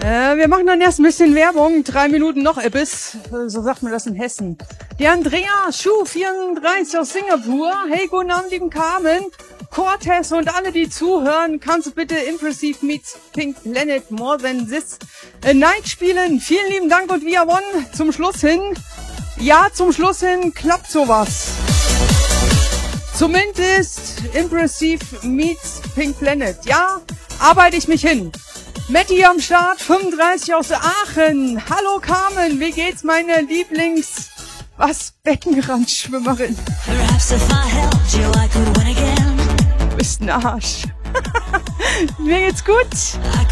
Wir machen dann erst ein bisschen Werbung. 3 Minuten noch bis. So sagt man das in Hessen. Der Andrea Schuh 34 aus Singapur. Hey, guten Abend, lieben Carmen. Cortez und alle, die zuhören, kannst du bitte Impressive meets Pink Planet More Than This Night spielen. Vielen lieben Dank und wir One zum Schluss hin. Ja, zum Schluss hin klappt sowas. Zumindest Impressive meets Pink Planet. Ja, arbeite ich mich hin. Matti am Start, 35 aus Aachen. Hallo Carmen, wie geht's, meine Beckenrandschwimmerin? Du bist ein Arsch. Mir geht's gut.